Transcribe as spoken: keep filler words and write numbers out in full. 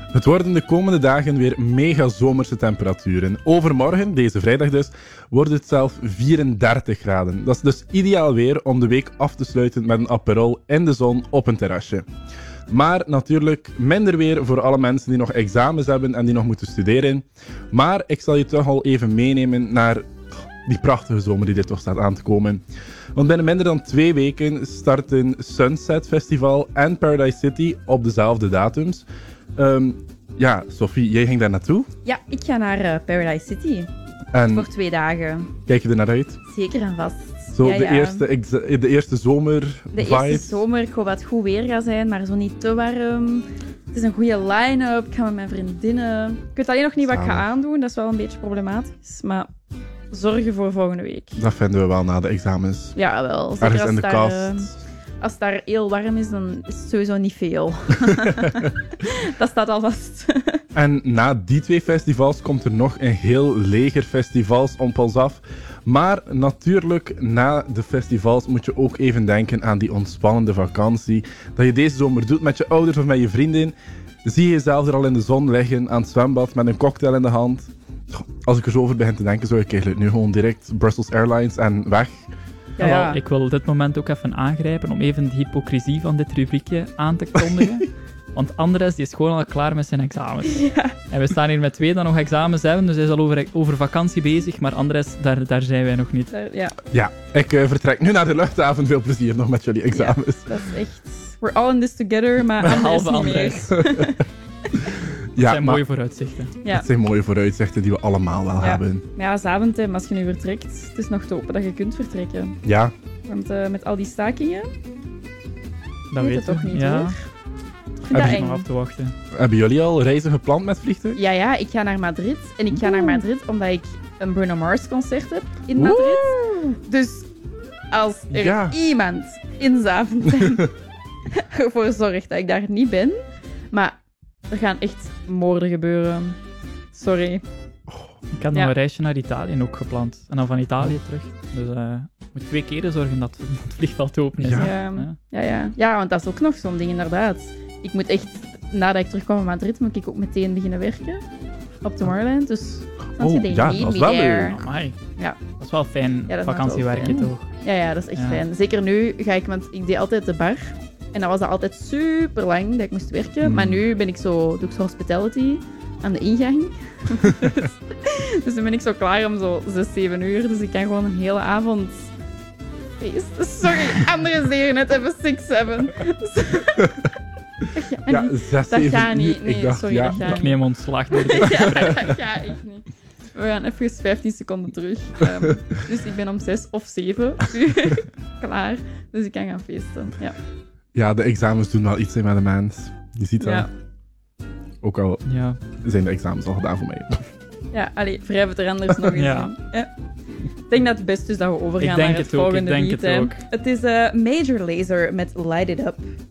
Het worden de komende dagen weer mega zomerse temperaturen. Overmorgen, deze vrijdag dus, wordt het zelf vierendertig graden. Dat is dus ideaal weer om de week af te sluiten met een aperol in de zon op een terrasje. Maar natuurlijk minder weer voor alle mensen die nog examens hebben en die nog moeten studeren. Maar ik zal je toch al even meenemen naar die prachtige zomer die er toch staat aan te komen. Want binnen minder dan twee weken starten Sunset Festival en Paradise City op dezelfde datums. Um, ja, Sophie, jij ging daar naartoe? Ja, ik ga naar uh, Paradise City. En voor twee dagen. Kijk je er naar uit? Zeker en vast. Zo ja, de, ja. Eerste, exa- de eerste zomer De vibes. eerste zomer. Ik hoop dat het goed weer gaat zijn, maar zo niet te warm. Het is een goede line-up. Ik ga met mijn vriendinnen. Ik weet alleen nog niet wat ik ga Zalig. aandoen. Dat is wel een beetje problematisch. Maar zorgen voor volgende week. Dat vinden we wel na de examens. Ja, wel. Zeker Ergens als in de daar, kast. uh, als het daar heel warm is, dan is het sowieso niet veel. Dat staat al vast. En na die twee festivals komt er nog een heel leger festivals op ons af. Maar natuurlijk, na de festivals moet je ook even denken aan die ontspannende vakantie. Dat je deze zomer doet met je ouders of met je vriendin. Zie je jezelf er al in de zon liggen, aan het zwembad, met een cocktail in de hand. Als ik er zo over begin te denken, zou ik eigenlijk nu gewoon direct Brussels Airlines en weg. Ja, ja. Wel, ik wil dit moment ook even aangrijpen om even de hypocrisie van dit rubriekje aan te kondigen. Want Andres die is gewoon al klaar met zijn examens. Ja. En we staan hier met twee die nog examens hebben, dus hij is al over, over vakantie bezig. Maar Andres, daar, daar zijn wij nog niet. Daar- ja, Ja, ik uh, vertrek nu naar de luchthaven. Veel plezier nog met jullie examens. dat is echt... We're all in this together, maar Andres Behalve niet meer. Andres. Ja, Dat zijn maar mooie vooruitzichten. Ja. het zijn mooie vooruitzichten die we allemaal wel Ja. hebben. Maar ja, avond, hè, maar als je nu vertrekt, het is nog te hopen dat je kunt vertrekken. Ja, Want uh, met al die stakingen, Dat weet weet het toch je. niet, Ja, hoor. Ik vind Heb dat je nog eng. af te wachten. hebben jullie al reizen gepland met vliegtuig? Ja, ja, ik ga naar Madrid. En ik ga naar Madrid omdat ik een Bruno Mars concert heb in Madrid. Dus als er Ja. iemand in Zaventem ervoor zorgt dat ik daar niet ben, maar er gaan echt moorden gebeuren. Sorry. Ik had Ja. nog een reisje naar Italië ook gepland. En dan van Italië terug. Dus eh ik moet twee keren zorgen dat het vliegveld open is. Ja. hè. Ja, Ja. ja, ja. ja, want dat is ook nog zo'n ding, inderdaad. Ik moet echt, nadat ik terugkwam in Madrid, moet ik ook meteen beginnen werken op Tomorrowland. Dus als Oh, je denkt, ja, niet dat is wel meer. leuk. Amai. Ja. Dat is wel fijn Ja, dat is wel vakantiewerken, fijn. toch? Ja, ja, dat is echt Ja. fijn. Zeker nu ga ik, want ik deed altijd de bar. En dan was dat altijd super lang dat ik moest werken. Mm. Maar nu ben ik zo, doe ik zo hospitality aan de ingang. dus, dus nu ben ik zo klaar om zo zes, zeven uur. Dus ik kan gewoon een hele avond feesten. Sorry, anderen zeggen net even six, seven. ja, Ja, niet. zes, Dat zeven gaat niet. uur. Nee, Ik dacht, sorry, ja, dat gaat Ik niet. neem ontslag door dit ja, gesprek. dat gaat echt niet. We gaan even vijftien seconden terug. Um, dus ik ben om zes of zeven uur klaar. Dus ik kan gaan feesten. Ja. ja, de examens doen wel iets in met de mens. Je ziet dat. Ja. Ook al Ja. zijn de examens al gedaan voor mij. Ja, allee, wrijf het er anders nog eens Ja. in. Ja. Ik denk dat het best is dat we overgaan Ik denk naar het, het ook, ik volgende denk beat. het hè. ook. Het is uh, Major Lazer met Light It Up.